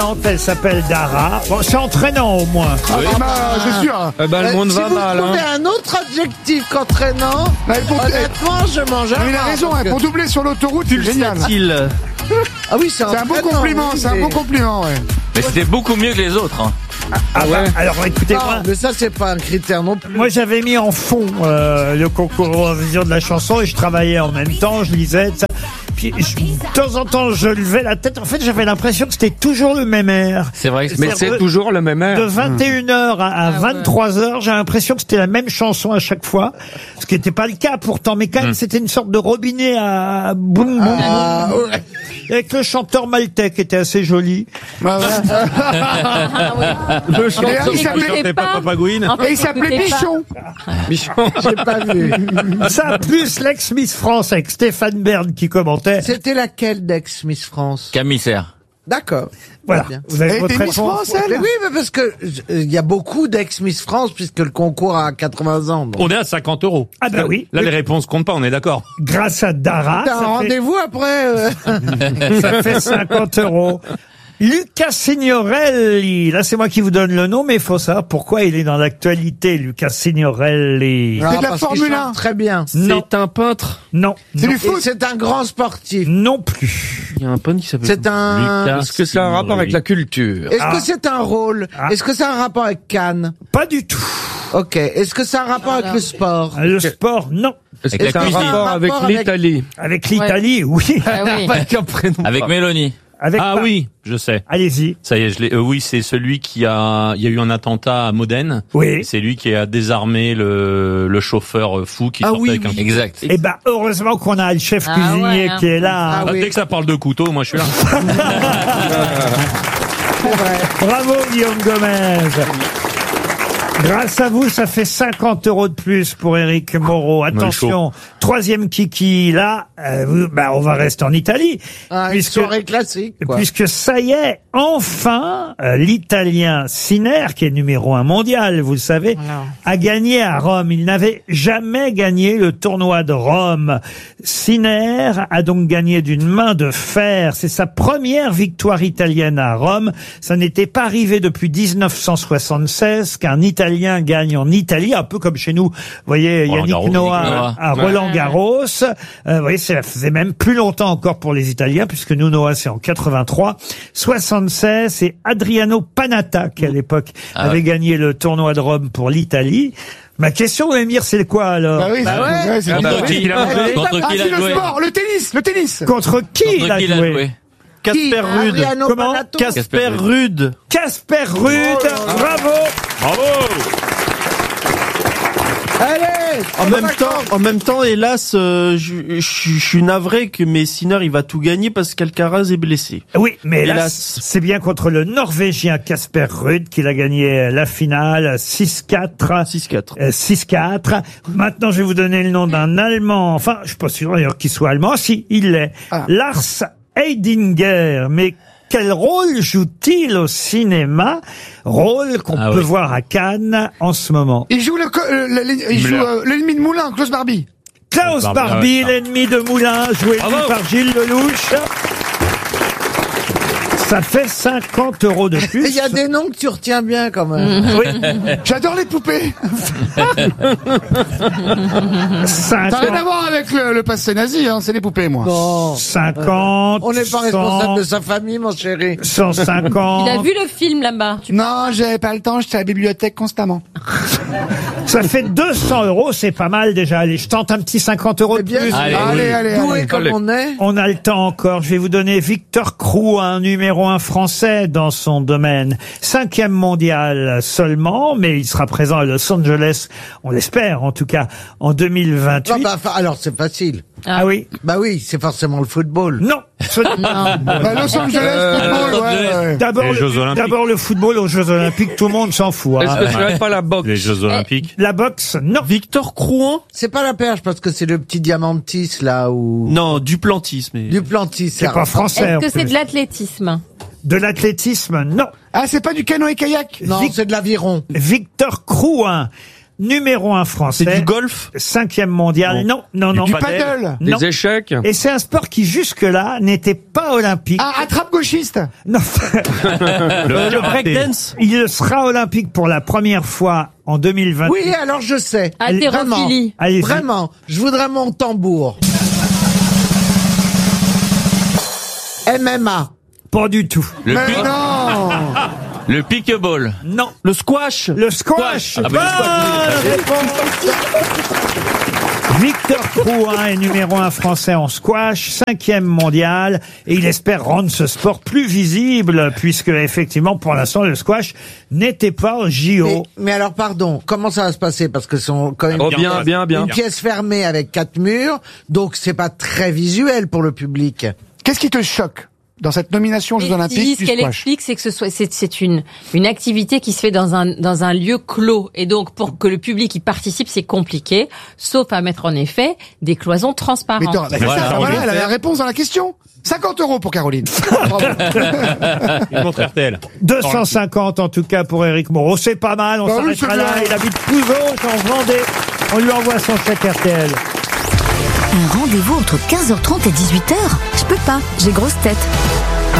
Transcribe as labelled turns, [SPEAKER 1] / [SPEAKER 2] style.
[SPEAKER 1] Elle s'appelle Dara. Bon, c'est entraînant au moins.
[SPEAKER 2] Oui.
[SPEAKER 3] C'est sûr.
[SPEAKER 2] Le monde va mal.
[SPEAKER 4] Si vous trouvez un autre adjectif qu'entraînant, honnêtement, je mange un.
[SPEAKER 3] Il a raison, pour doubler sur l'autoroute, c'est génial.
[SPEAKER 4] Ah oui, c'est
[SPEAKER 3] un beau compliment, c'est un bon compliment, ouais.
[SPEAKER 2] Mais c'était beaucoup mieux que les autres.
[SPEAKER 1] Ah ouais. Alors écoutez,
[SPEAKER 4] Non, mais ça, c'est pas un critère non plus.
[SPEAKER 1] moi j'avais mis en fond le concours Eurovision de la chanson et je travaillais en même temps, je lisais ça. Puis de temps en temps je levais la tête. En fait, j'avais l'impression que c'était toujours le même air.
[SPEAKER 2] C'est vrai,
[SPEAKER 1] mais c'est
[SPEAKER 2] toujours le même air.
[SPEAKER 1] De 21h à 23h, j'ai l'impression que c'était la même chanson à chaque fois. Ce qui n'était pas le cas pourtant, mais quand même c'était une sorte de robinet à boum boum boum. Avec le chanteur maltais qui était assez joli.
[SPEAKER 3] Le chanteur, il s'appelait
[SPEAKER 5] Papagouine.
[SPEAKER 3] Et il s'appelait Bichon.
[SPEAKER 4] J'ai pas vu.
[SPEAKER 1] Ça, plus l'ex-Miss France avec Stéphane Bern qui commentait.
[SPEAKER 4] C'était laquelle d'ex-Miss France?
[SPEAKER 2] Camille Serre.
[SPEAKER 4] D'accord.
[SPEAKER 1] Voilà.
[SPEAKER 4] Bien.
[SPEAKER 1] Vous avez
[SPEAKER 3] Elle
[SPEAKER 1] votre
[SPEAKER 3] était Miss
[SPEAKER 1] réponse.
[SPEAKER 3] France, elle?
[SPEAKER 4] Mais oui, mais parce que il y a beaucoup d'ex-Miss France puisque le concours a 80 ans. donc.
[SPEAKER 5] On est à 50 €.
[SPEAKER 1] Ah bah oui.
[SPEAKER 5] Là, les réponses comptent pas, on est d'accord.
[SPEAKER 1] Grâce à Dara,
[SPEAKER 4] T'as un rendez-vous après
[SPEAKER 1] ça fait 50 €. Lucas Signorelli. Là, c'est moi qui vous donne le nom, mais il faut savoir pourquoi il est dans l'actualité, Lucas Signorelli.
[SPEAKER 3] C'est de la
[SPEAKER 4] parce qu'il
[SPEAKER 3] Formule
[SPEAKER 4] chante
[SPEAKER 3] 1.
[SPEAKER 4] Très bien.
[SPEAKER 1] Non,
[SPEAKER 2] C'est un peintre.
[SPEAKER 1] non,
[SPEAKER 3] C'est
[SPEAKER 1] non,
[SPEAKER 3] du
[SPEAKER 4] Et
[SPEAKER 3] foot.
[SPEAKER 4] c'est un grand sportif.
[SPEAKER 1] non plus.
[SPEAKER 2] Il y a un peintre qui s'appelle.
[SPEAKER 4] C'est un.
[SPEAKER 2] Est-ce que c'est un rapport avec la culture?
[SPEAKER 4] Est-ce que c'est un rôle? Est-ce que c'est un rapport avec Cannes?
[SPEAKER 1] Pas du tout.
[SPEAKER 4] Ok. Est-ce que c'est un rapport avec le sport?
[SPEAKER 1] Le sport, non.
[SPEAKER 2] Est-ce
[SPEAKER 4] que c'est un rapport avec
[SPEAKER 2] l'Italie?
[SPEAKER 1] Avec l'Italie, oui.
[SPEAKER 2] Avec un prénom. Avec Mélanie.
[SPEAKER 1] Avec
[SPEAKER 5] Ah
[SPEAKER 1] pas-
[SPEAKER 5] oui, je sais.
[SPEAKER 1] Allez-y.
[SPEAKER 5] Ça y est, je l'ai. Oui, c'est celui il y a eu un attentat à Modène.
[SPEAKER 1] Oui.
[SPEAKER 5] C'est lui qui a désarmé le chauffeur fou qui sortait avec un.
[SPEAKER 2] Exact.
[SPEAKER 1] Eh ben, heureusement qu'on a le chef
[SPEAKER 6] Ah
[SPEAKER 1] cuisinier
[SPEAKER 6] ouais, hein.
[SPEAKER 1] qui est là.
[SPEAKER 4] Ah oui.
[SPEAKER 5] Dès que ça parle de couteau, moi je suis là.
[SPEAKER 1] Bravo, Guillaume Gomez. Grâce à vous, ça fait 50 € de plus pour Éric Moreau. Attention, troisième kiki. Là, on va rester en Italie.
[SPEAKER 4] Ah, une soirée classique, quoi.
[SPEAKER 1] Puisque ça y est, enfin, l'Italien Sinner, qui est numéro 1 mondial, vous le savez, a gagné à Rome. Il n'avait jamais gagné le tournoi de Rome. Sinner a donc gagné d'une main de fer. C'est sa première victoire italienne à Rome. Ça n'était pas arrivé depuis 1976 qu'un Italien gagne en Italie, un peu comme chez nous. Vous voyez,
[SPEAKER 5] Roland
[SPEAKER 1] Yannick
[SPEAKER 5] Garros.
[SPEAKER 1] Noah à Roland Garros. Vous voyez, ça faisait même plus longtemps encore pour les Italiens, puisque nous, Noah, c'est en 83. 76, c'est Adriano Panatta qui, à l'époque, avait gagné le tournoi de Rome pour l'Italie. Ma question, Émir, c'est quoi, alors?
[SPEAKER 3] Bah oui, c'est
[SPEAKER 2] Contre qui il a joué? Contre qui il
[SPEAKER 3] c'est
[SPEAKER 2] a
[SPEAKER 3] le
[SPEAKER 2] joué?
[SPEAKER 3] sport, le tennis.
[SPEAKER 1] Contre qui il
[SPEAKER 2] Contre
[SPEAKER 1] a
[SPEAKER 2] qui il a
[SPEAKER 1] joué?
[SPEAKER 2] joué?
[SPEAKER 4] Qui?
[SPEAKER 2] Casper Ruud.
[SPEAKER 4] Adriano
[SPEAKER 1] Comment?
[SPEAKER 4] Panato?
[SPEAKER 2] Casper Ruud.
[SPEAKER 1] Casper Ruud. Bravo!
[SPEAKER 5] Bravo.
[SPEAKER 4] Allez!
[SPEAKER 7] En même temps, hélas, je suis navré mais Sinner, il va tout gagner parce qu'Alcaraz est blessé.
[SPEAKER 1] Oui, mais là,
[SPEAKER 7] Hélas.
[SPEAKER 1] c'est bien contre le Norvégien Casper Ruud qu'il a gagné la finale 6-4.
[SPEAKER 7] 6-4.
[SPEAKER 1] 6-4. Maintenant, je vais vous donner le nom d'un Allemand. Enfin, je suis pas sûr d'ailleurs qu'il soit allemand. Si, il l'est. Lars Heidinger. Mais quel rôle joue-t-il au cinéma? Rôle qu'on peut voir à Cannes en ce moment.
[SPEAKER 3] Il joue l'ennemi de Moulin, Klaus Barbie.
[SPEAKER 1] Klaus Barbie, l'ennemi de Moulin, joué par Gilles Lelouch. Ça fait 50 € de plus.
[SPEAKER 4] Il y a des noms que tu retiens bien, quand même.
[SPEAKER 1] Oui.
[SPEAKER 3] J'adore les poupées. Ça n'a rien à voir avec le passé nazi, hein, c'est les poupées, moi.
[SPEAKER 4] Non.
[SPEAKER 1] 50.
[SPEAKER 4] On n'est pas
[SPEAKER 1] 100,
[SPEAKER 4] responsable de sa famille, mon chéri.
[SPEAKER 1] 150.
[SPEAKER 6] Il a vu le film là-bas.
[SPEAKER 3] Non, j'avais pas le temps, j'étais à la bibliothèque constamment.
[SPEAKER 1] Ça fait 200 €, c'est pas mal déjà. Allez, je tente un petit 50 € de
[SPEAKER 4] bien
[SPEAKER 1] plus.
[SPEAKER 4] sûr.
[SPEAKER 3] Allez.
[SPEAKER 4] Doué comme on est.
[SPEAKER 1] On a le temps encore. Je vais vous donner Victor Crouin, numéro 1 français dans son domaine. 5e mondial seulement, mais il sera présent à Los Angeles, on l'espère en tout cas, en 2028.
[SPEAKER 4] Non, alors c'est facile.
[SPEAKER 1] Ah oui?
[SPEAKER 4] Bah oui, c'est forcément le football.
[SPEAKER 1] Non.
[SPEAKER 3] Los Angeles, football, ouais.
[SPEAKER 1] D'abord le football aux Jeux Olympiques, tout le monde s'en fout.
[SPEAKER 2] Est-ce que ce serait pas la boxe?
[SPEAKER 5] Les Jeux Olympiques.
[SPEAKER 1] La boxe, non.
[SPEAKER 7] Victor Crouin?
[SPEAKER 4] C'est pas la perche parce que c'est le petit Diamantis là où.
[SPEAKER 7] Non, Duplantis, mais.
[SPEAKER 4] Duplantis.
[SPEAKER 1] C'est pas français.
[SPEAKER 6] Est-ce
[SPEAKER 1] en
[SPEAKER 6] que c'est
[SPEAKER 1] plus.
[SPEAKER 6] de l'athlétisme?
[SPEAKER 1] De l'athlétisme, non.
[SPEAKER 3] Ah, c'est pas du canoë-kayak?
[SPEAKER 4] Non, c'est de l'aviron.
[SPEAKER 1] Victor Crouin. numéro 1 français.
[SPEAKER 7] C'est du golf?
[SPEAKER 1] 5e mondial. Non, non, non.
[SPEAKER 3] Du paddle.
[SPEAKER 1] Non.
[SPEAKER 2] Des échecs.
[SPEAKER 1] Et c'est un sport qui jusque-là n'était pas olympique.
[SPEAKER 3] Ah, attrape-gauchiste.
[SPEAKER 1] Non.
[SPEAKER 7] Le breakdance?
[SPEAKER 1] Il sera olympique pour la première fois en 2020.
[SPEAKER 4] Oui, alors je sais.
[SPEAKER 6] Haltérophilie.
[SPEAKER 1] Allez-y.
[SPEAKER 4] Vraiment, je voudrais mon tambour. MMA.
[SPEAKER 1] Pas du tout.
[SPEAKER 2] Le,
[SPEAKER 3] Mais
[SPEAKER 2] pick-
[SPEAKER 3] non.
[SPEAKER 2] le pickball.
[SPEAKER 1] Non.
[SPEAKER 7] Le squash?
[SPEAKER 1] Le squash.
[SPEAKER 2] Ah bah,
[SPEAKER 1] Bonne réponse. Victor Crouin est numéro 1 français en squash, 5e mondial, et il espère rendre ce sport plus visible, puisque effectivement, pour l'instant, le squash n'était pas au JO.
[SPEAKER 4] Mais alors, pardon, comment ça va se passer? Parce que c'est quand même
[SPEAKER 2] Oh, bien.
[SPEAKER 4] une pièce fermée avec 4 murs, donc c'est pas très visuel pour le public.
[SPEAKER 3] Qu'est-ce qui te choque dans cette nomination aux Jeux
[SPEAKER 6] Et
[SPEAKER 3] Olympiques
[SPEAKER 6] ce
[SPEAKER 3] du
[SPEAKER 6] qu'elle
[SPEAKER 3] squash?
[SPEAKER 6] explique, c'est que c'est une activité qui se fait dans un lieu clos. Et donc, pour que le public y participe, c'est compliqué. Sauf à mettre en effet des cloisons
[SPEAKER 3] Mais
[SPEAKER 6] transparentes.
[SPEAKER 3] voilà, elle a la réponse à la question. 50 € pour Caroline. Bravo.
[SPEAKER 5] Une montre RTL.
[SPEAKER 1] 250 en tout cas pour Éric Moreau. C'est pas mal, on
[SPEAKER 3] Bah oui,
[SPEAKER 1] s'arrêtera
[SPEAKER 3] c'est
[SPEAKER 1] là.
[SPEAKER 3] bien.
[SPEAKER 1] Il habite Pouzot, en Vendée. On lui envoie son chèque RTL.
[SPEAKER 8] Un rendez-vous entre 15h30 et 18h? Je peux pas, j'ai grosse tête.